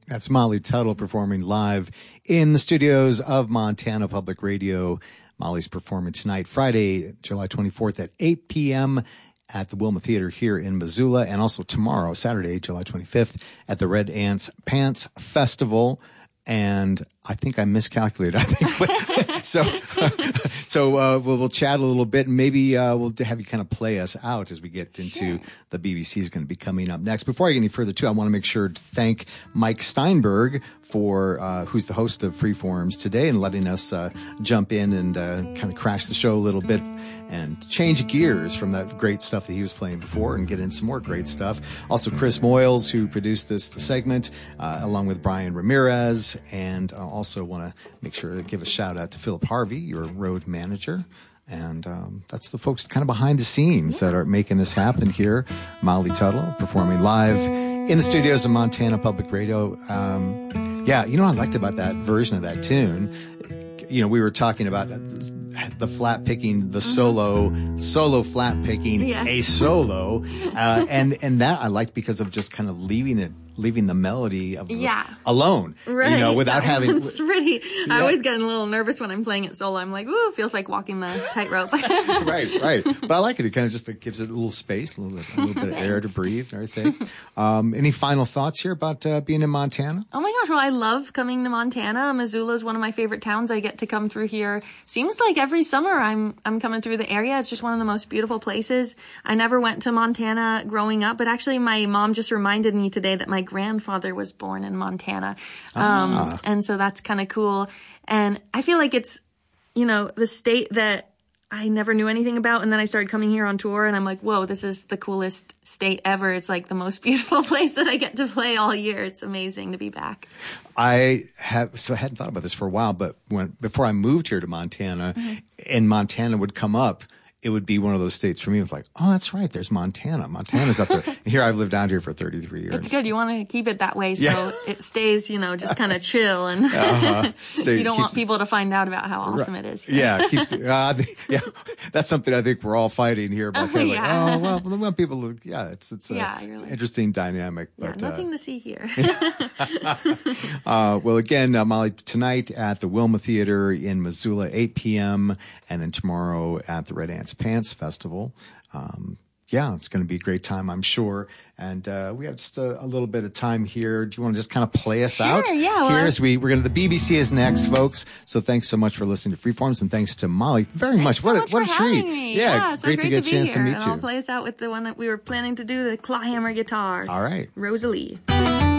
That's Molly Tuttle performing live in the studios of Montana Public Radio. Molly's performing tonight, Friday, July 24th at 8 p.m. at the Wilma Theater here in Missoula, and also tomorrow, Saturday, July 25th, at the Red Ants Pants Festival. And I think I miscalculated. I think so. We'll chat a little bit, and maybe we'll have you kind of play us out as we get into the BBC is going to be coming up next. Before I get any further, too, I want to make sure to thank Mike Steinberg for who's the host of Freeforms today, and letting us jump in and kind of crash the show a little bit and change gears from that great stuff that he was playing before and get in some more great stuff. Also, Chris Moyles, who produced the segment, along with Brian Ramirez. And I also want to make sure to give a shout out to Philip Harvey, your road manager. And that's the folks kind of behind the scenes that are making this happen here. Molly Tuttle performing live in the studios of Montana Public Radio. You know what I liked about that version of that tune? You know, we were talking about the flat picking, the solo flat picking, a solo, and that I liked because of just kind of leaving the melody of alone, right? You know, without having. It's pretty. I always get a little nervous when I'm playing it solo. I'm like, ooh, it feels like walking the tightrope. right. But I like it. It kind of just gives it a little space, a little bit of air to breathe and everything. Any final thoughts here about being in Montana? Oh my gosh, well, I love coming to Montana. Missoula is one of my favorite towns. I get to come through here. Seems like every summer I'm coming through the area. It's just one of the most beautiful places. I never went to Montana growing up, but actually my mom just reminded me today that my grandfather was born in Montana. And so that's kind of cool. And I feel like it's, you know, the state that I never knew anything about. And then I started coming here on tour and I'm like, whoa, this is the coolest state ever. It's like the most beautiful place that I get to play all year. It's amazing to be back. I hadn't thought about this for a while, but before I moved here to Montana, and Montana would come up, it would be one of those states for me. It's like, oh, that's right. There's Montana. Montana's up there. Here, I've lived out here for 33 years. It's good. You want to keep it that way so it stays, you know, just kind of chill. And so you don't want people to find out about how awesome it is. That's something I think we're all fighting here about. We want people to, it's an interesting dynamic. But, nothing to see here. Well, again, Molly, tonight at the Wilma Theater in Missoula, 8 p.m., and then tomorrow at the Red Ants Pants Festival. It's going to be a great time, I'm sure. And we have just a little bit of time here. Do you want to just kind of play us out? Sure, yeah. Here as the BBC is next, folks. So thanks so much for listening to Freeforms, and thanks to Molly very much. What a treat. Me. Yeah, it's great so to get a chance to meet and you. I'll play us out with the one that we were planning to do, the clawhammer guitar. All right. Rosalie.